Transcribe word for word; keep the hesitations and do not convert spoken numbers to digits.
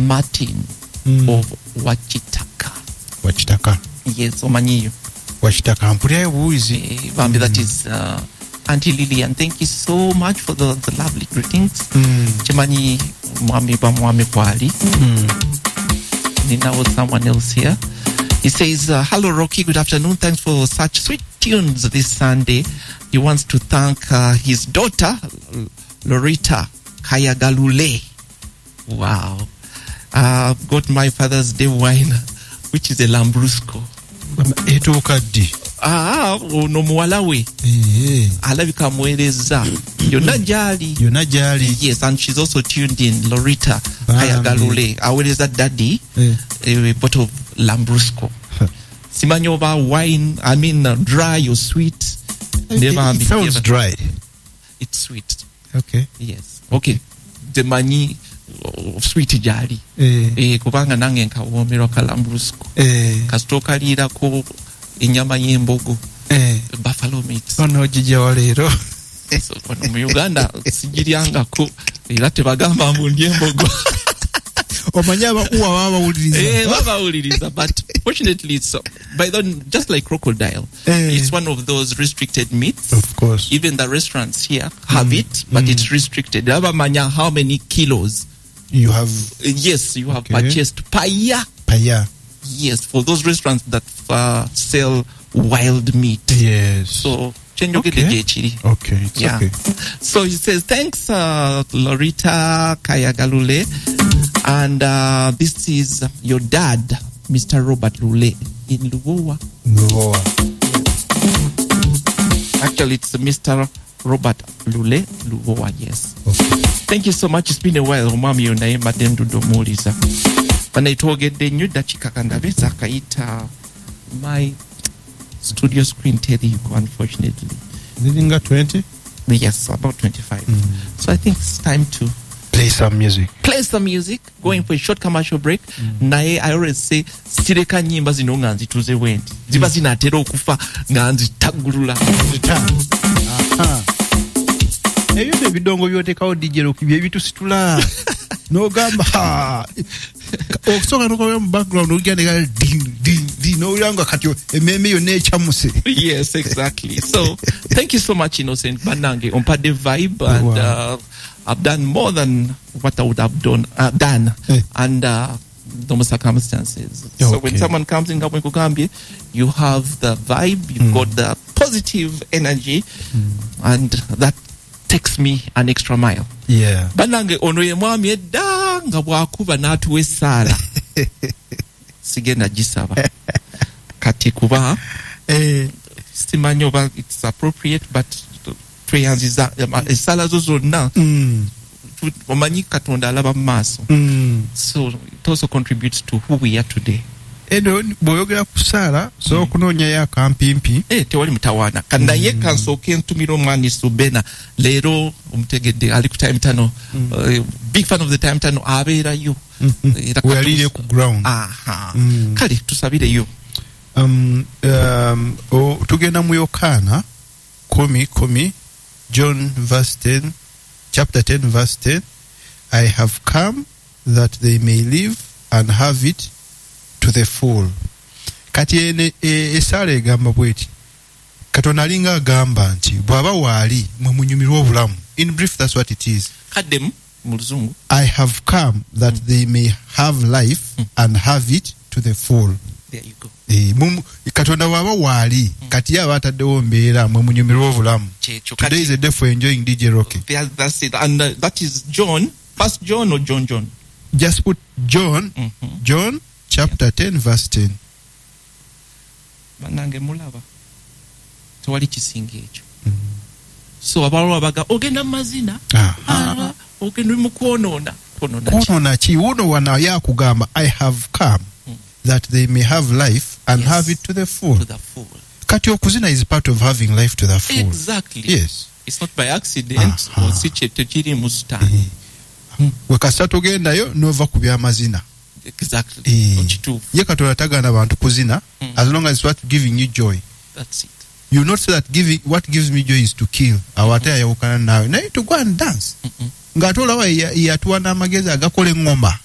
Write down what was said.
Martin mm. of Wachitaka. Wachitaka. Yes, omanyiyo. Wachitaka mpulya buizi. Eh, bambi mm. that is uh, Auntie Lillian. Thank you so much for the, the lovely greetings. Mm. Chimanyi mwami ba mwami kwali. Mm. Nina was someone else here. He says, uh, hello Rocky, good afternoon. Thanks for such sweet tunes this Sunday. He wants to thank uh, his daughter, Lorita Kayagalule. Wow. Uh, I've got my Father's Day wine, which is a Lambrusco. Etokaddi. Ah, no muwalawe. Eh. Alabika mueleza. Yona jali. Yona jali. Yes, and she's also tuned in, Lorita Kayagalule. Aweleza daddy, eh. a bottle of Lambrusco. Simanyo over wine, I mean uh, dry or sweet. Never it, it sounds dry. It's sweet. Okay. Yes. Okay. The mani uh, sweet jali. Eh. Eh, kubanga nange nkawomero Lambrusco. Eh. Kasitoka lira ko inyama y'embogo. Eh. Buffalo meat. Ono jija walero. So kono mu Uganda sigiryanga ko era tebagamba mbundye embogo. Omanya abakuwa baba uliriza. Eh, baba uliriza, but fortunately it's uh, by the just like crocodile. Eh. It's one of those restricted meats. Of course. Even the restaurants here have mm. it, but mm. it's restricted. Manya how many kilos you have? Uh, yes, you have okay. purchased per year. Per year. Yes, for those restaurants that uh, sell wild meat. Yes. So change okay. Okay, it's yeah. okay. So he says, thanks, uh, Lorita Kayagalule. And uh, this is your dad, Mister Robert Lule in Luvowa. Luvowa. Actually, it's Mister Robert Lule, Luvowa, yes. Okay. Thank you so much. It's been a while. Umami yonaye madendu domuliza. Banaitogedde nnyo dakika kandabe zakaita my studio screen telling, unfortunately. Ziringa twenty? Yes, about twenty-five. Mm. So I think it's time to play some music. Play some music. Going for a short commercial break. Mm. Naye, I always say, sireka nyimba zino nga nzituze wendi. Ziba zinatera okufa nga nzitagulula. Aha. Eyo ne bidongo byotekawo D J Rocky bye bitusitula. No gamba. Okusoka nokobe mu background ugyaneka ding ding ding no yanga kati ememe yo nechamuse. Yes, exactly. So, thank you so much, Innocent Banange, on Pade Vibe, and wow. uh, I've done more than what I would have done, uh, done hey. under those circumstances. Okay. So when someone comes in Kukambie, you have the vibe, you've mm. got the positive energy, mm. and that takes me an extra mile. Yeah. Banange ono ye mwami edda nga bwakuba n'atuwa essaala. Sigenda gisaba. Kati kuba eh simanyi oba it's appropriate, but tweyanziza essaala zo zonna mm. omanyi Katonda alaba mu maaso. Mm. So it also contributes to who we are today. Eno boyogera kusala so mm. kunoonya ya kampimpi eh tewali mutawana kana ye mm. kansoke ntumira omwani Subena lero omutegedde ali ku time tano mm. uh, big fan of the time tano abeera yo we are ku ground aha mm. kali tusabire yo um um o tugenda mu Yohana kumi kumi John verse ten chapter ten verse ten. I have come that they may live and have it to the full. Kati ene esala egamba bweti Katonda alinga agamba nti bwaba waali mwe munyumirwa obulamu. In brief, that's what it is. Kadem muluzungu. I have come that mm. they may have life mm. and have it to the full. There you go. E, mum, Katonda waba waali mm. kati yaba ataddewo mbeera mwe munyumirwa obulamu. Today is a day for enjoying D J Rocky. Yeah, that's it. And uh, that is John, First John or John John? Just put John, mm-hmm. John chapter yeah. ten verse ten. Banange mulaba. Tewali kisinga ekyo. Mm. So abalwa baga ogenda mazina. Ah, ogenda mu kwonoona. Kwonoona ki? Kwonoona ki? Uno wana yakugamba I have come mm. that they may have life and yes. have it to the full. To the full. Kati okuzina is part of having life to the full. Exactly. Yes. It's not by accident or si kyetto kiri mu sitaani. We kasatu gendayo nova ku byamazina. Exactly. E, ye Katonda tagana bantu kuzina mm. as long as what giving you joy. That's it. You not say that giving what gives me joy is to kill. Awate ayawukana nawe. Na to go and dance. Mm-hmm. Ngatola wa yatuwa na magezi agakole ngoma.